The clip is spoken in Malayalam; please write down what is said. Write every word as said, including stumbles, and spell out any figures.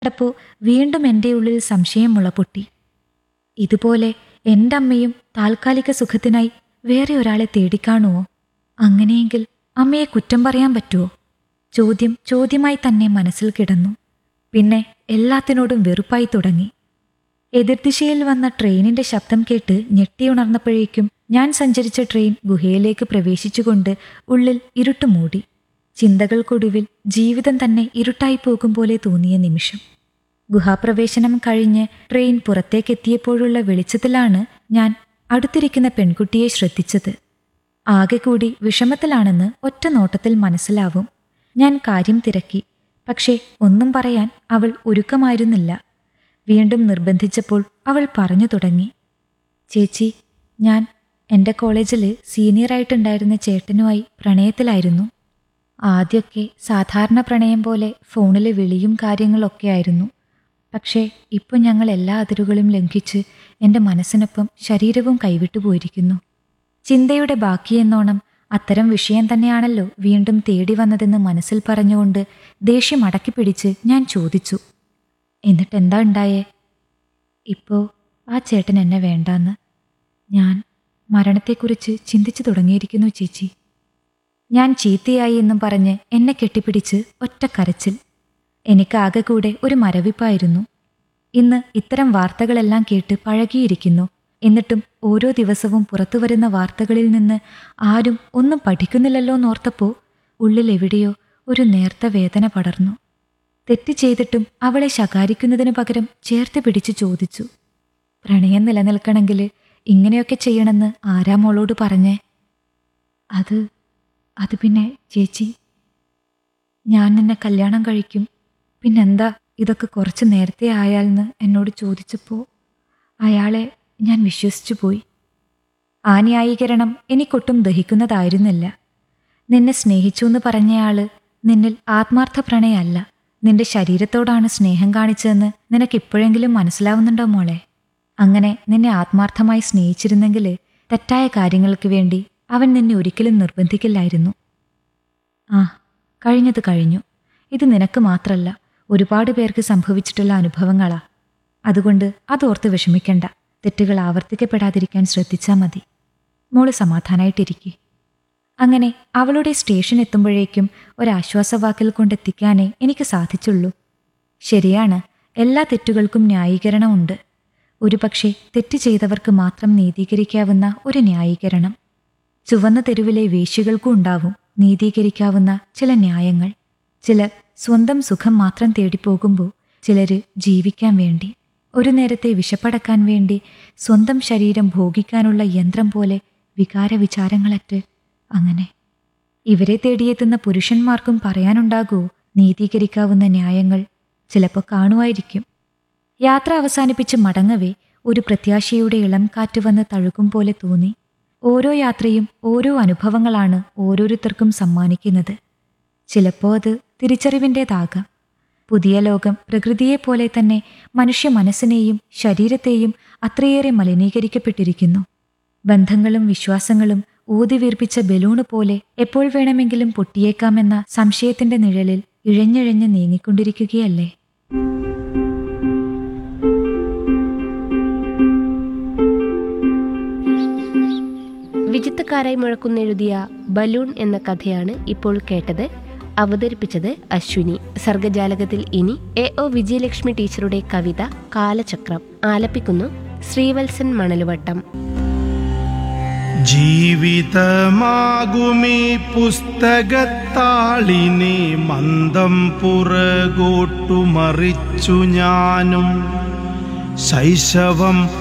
കണ്ടപ്പോൾ വീണ്ടും എൻ്റെ ഉള്ളിൽ സംശയം മുളപൊട്ടി. ഇതുപോലെ എൻ്റെ അമ്മയും താൽക്കാലിക സുഖത്തിനായി വേറെ ഒരാളെ തേടിക്കാണുവോ? അങ്ങനെയെങ്കിൽ അമ്മയെ കുറ്റം പറയാൻ പറ്റുമോ? ചോദ്യം ചോദ്യമായി തന്നെ മനസ്സിൽ കിടന്നു. പിന്നെ എല്ലാത്തിനോടും വെറുപ്പായി തുടങ്ങി. എതിർദിശയിൽ വന്ന ട്രെയിനിന്റെ ശബ്ദം കേട്ട് ഞെട്ടിയുണർന്നപ്പോഴേക്കും ഞാൻ സഞ്ചരിച്ച ട്രെയിൻ ഗുഹയിലേക്ക് പ്രവേശിച്ചുകൊണ്ട് ഉള്ളിൽ ഇരുട്ട് മൂടി. ചിന്തകൾക്കൊടുവിൽ ജീവിതം തന്നെ ഇരുട്ടായി പോകും പോലെ തോന്നിയ നിമിഷം. ഗുഹാപ്രവേശനം കഴിഞ്ഞ് ട്രെയിൻ പുറത്തേക്കെത്തിയപ്പോഴുള്ള വെളിച്ചത്തിലാണ് ഞാൻ അടുത്തിരിക്കുന്ന പെൺകുട്ടിയെ ശ്രദ്ധിച്ചത്. ആകെ കൂടി വിഷമത്തിലാണെന്ന് ഒറ്റ നോട്ടത്തിൽ മനസ്സിലാവും. ഞാൻ കാര്യം തിരക്കി. പക്ഷേ ഒന്നും പറയാൻ അവൾ ഒരുക്കമായിരുന്നില്ല. വീണ്ടും നിർബന്ധിച്ചപ്പോൾ അവൾ പറഞ്ഞു തുടങ്ങി. ചേച്ചി, ഞാൻ എൻ്റെ കോളേജിൽ സീനിയറായിട്ടുണ്ടായിരുന്ന ചേട്ടനുമായി പ്രണയത്തിലായിരുന്നു. ആദ്യമൊക്കെ സാധാരണ പ്രണയം പോലെ ഫോണിൽ വിളിയും കാര്യങ്ങളൊക്കെ ആയിരുന്നു. പക്ഷേ ഇപ്പോൾ ഞങ്ങൾ എല്ലാ അതിരുകളും ലംഘിച്ച് എൻ്റെ മനസ്സിനൊപ്പം ശരീരവും കൈവിട്ടു പോയിരിക്കുന്നു. ചിന്തയുടെ ബാക്കിയെന്നോണം അത്തരം വിഷയം തന്നെയാണല്ലോ വീണ്ടും തേടി വന്നതെന്ന് മനസ്സിൽ പറഞ്ഞുകൊണ്ട് ദേഷ്യം അടക്കിപ്പിടിച്ച് ഞാൻ ചോദിച്ചു, എന്നിട്ടെന്താ ഉണ്ടായേ? ഇപ്പോൾ ആ ചേട്ടൻ എന്നെ വേണ്ടാന്ന്. ഞാൻ മരണത്തെക്കുറിച്ച് ചിന്തിച്ചു തുടങ്ങിയിരിക്കുന്നു ചേച്ചി. ഞാൻ ചീത്തയായി എന്നും പറഞ്ഞ് എന്നെ കെട്ടിപ്പിടിച്ച് ഒറ്റ കരച്ചിൽ. എനിക്കാകെ കൂടെ ഒരു മരവിപ്പായിരുന്നു. ഇന്ന് ഇത്തരം വാർത്തകളെല്ലാം കേട്ട് പഴകിയിരിക്കുന്നു. എന്നിട്ടും ഓരോ ദിവസവും പുറത്തുവരുന്ന വാർത്തകളിൽ നിന്ന് ആരും ഒന്നും പഠിക്കുന്നില്ലല്ലോ എന്നോർത്തപ്പോൾ ഉള്ളിൽ എവിടെയോ ഒരു നേർത്ത വേദന പടർന്നു. തെറ്റ് ചെയ്തിട്ടും അവളെ ശകാരിക്കുന്നതിനു പകരം ചേർത്ത് പിടിച്ചു ചോദിച്ചു, പ്രണയം നിലനിൽക്കണമെങ്കിൽ ഇങ്ങനെയൊക്കെ ചെയ്യണമെന്ന് ആരാ മോളോട് പറഞ്ഞേ? അത് അത് പിന്നെ ചേച്ചി, ഞാൻ നിന്നെ കല്യാണം കഴിക്കും, പിന്നെന്താ ഇതൊക്കെ കുറച്ച് നേരത്തെ ആയാലെന്ന് എന്നോട് ചോദിച്ചപ്പോൾ അയാളെ ഞാൻ വിശ്വസിച്ചു പോയി. ആ ന്യായീകരണം എനിക്കൊട്ടും ദഹിക്കുന്നതായിരുന്നില്ല. നിന്നെ സ്നേഹിച്ചു എന്ന് പറഞ്ഞയാള് നിന്നിൽ ആത്മാർത്ഥ പ്രണയമല്ല, നിന്റെ ശരീരത്തോടാണ് സ്നേഹം കാണിച്ചതെന്ന് നിനക്കിപ്പോഴെങ്കിലും മനസ്സിലാവുന്നുണ്ടോ മോളെ? അങ്ങനെ നിന്നെ ആത്മാർത്ഥമായി സ്നേഹിച്ചിരുന്നെങ്കിൽ തെറ്റായ കാര്യങ്ങൾക്ക് വേണ്ടി അവൻ നിന്നെ ഒരിക്കലും നിർബന്ധിക്കില്ലായിരുന്നു. ആ, കഴിഞ്ഞത് കഴിഞ്ഞു. ഇത് നിനക്ക് മാത്രമല്ല, ഒരുപാട് പേർക്ക് സംഭവിച്ചിട്ടുള്ള അനുഭവങ്ങളാ. അതുകൊണ്ട് അതോർത്ത് വിഷമിക്കണ്ട. തെറ്റുകൾ ആവർത്തിക്കപ്പെടാതിരിക്കാൻ ശ്രദ്ധിച്ചാൽ മതി. മോള് സമാധാനായിട്ടിരിക്കെ. അങ്ങനെ അവളുടെ സ്റ്റേഷൻ എത്തുമ്പോഴേക്കും ഒരാശ്വാസവാക്കിൽ കൊണ്ടെത്തിക്കാനേ എനിക്ക് സാധിച്ചുള്ളൂ. ശരിയാണ്, എല്ലാ തെറ്റുകൾക്കും ന്യായീകരണമുണ്ട്. ഒരുപക്ഷെ തെറ്റ് ചെയ്തവർക്ക് മാത്രം നീതീകരിക്കാവുന്ന ഒരു ന്യായീകരണം. ചുവന്ന തെരുവിലെ വേശ്യകൾക്കും ഉണ്ടാവും നീതീകരിക്കാവുന്ന ചില ന്യായങ്ങൾ. ചിലർ സ്വന്തം സുഖം മാത്രം തേടിപ്പോകുമ്പോൾ ചിലര് ജീവിക്കാൻ വേണ്ടി, ഒരു നേരത്തെ വിശപ്പടക്കാൻ വേണ്ടി സ്വന്തം ശരീരം ഭോഗിക്കാനുള്ള യന്ത്രം പോലെ വികാരവിചാരങ്ങളറ്റ് അങ്ങനെ. ഇവരെ തേടിയെത്തുന്ന പുരുഷന്മാർക്കും പറയാനുണ്ടാകുമോ നീതീകരിക്കാവുന്ന ന്യായങ്ങൾ? ചിലപ്പോൾ കാണുമായിരിക്കും. യാത്ര അവസാനിപ്പിച്ച് മടങ്ങവേ ഒരു പ്രത്യാശയുടെ ഇളം കാറ്റ് വന്ന് തഴുകും പോലെ തോന്നി. ഓരോ യാത്രയും ഓരോ അനുഭവങ്ങളാണ് ഓരോരുത്തർക്കും സമ്മാനിക്കുന്നത്. ചിലപ്പോൾ അത് തിരിച്ചറിവിൻ്റേതാകാം. പുതിയ ലോകം പ്രകൃതിയെപ്പോലെ തന്നെ മനുഷ്യ മനസ്സിനെയും ശരീരത്തെയും അത്രയേറെ മലിനീകരിക്കപ്പെട്ടിരിക്കുന്നു. ബന്ധങ്ങളും വിശ്വാസങ്ങളും ഊതിവീർപ്പിച്ച ബലൂണ് പോലെ എപ്പോൾ വേണമെങ്കിലും പൊട്ടിയേക്കാമെന്ന സംശയത്തിന്റെ നിഴലിൽ ഇഴഞ്ഞിഴഞ്ഞ് നീങ്ങിക്കൊണ്ടിരിക്കുകയല്ലേ? വിചിത്തക്കാരായി മുഴക്കുന്നെഴുതിയ ബലൂൺ എന്ന കഥയാണ് ഇപ്പോൾ കേട്ടത്. അവതരിപ്പിച്ചത് അശ്വിനി. സർഗജാലകത്തിൽ ഇനി എ ഒ വിജയലക്ഷ്മി ടീച്ചറുടെ കവിത കാലചക്രം. ആലപിക്കുന്നു ശ്രീവത്സൻ മണലുവട്ടം. ജീവിതമാകുമീ പുസ്തകത്താളിനെ മന്ദം പുറകോട്ടു മറിച്ചു ഞാനും ശൈശവം